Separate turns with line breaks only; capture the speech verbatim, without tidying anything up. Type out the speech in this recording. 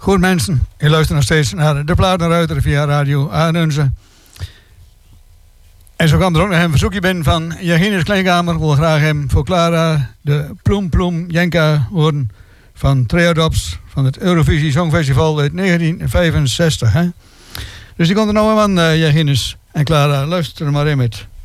Goed mensen, je luistert nog steeds naar De Platenruiter via Radio Arnunze. En zo kwam er ook nog een verzoekje binnen van Jagines Kleinkamer. Wil graag hem voor Clara de Ploem Ploem Jenka horen van Treodops van het Eurovisie Songfestival uit negentien vijfenzestig. Hè? Dus die komt er nou aan, uh, Jagines en Clara. Luister er maar in met.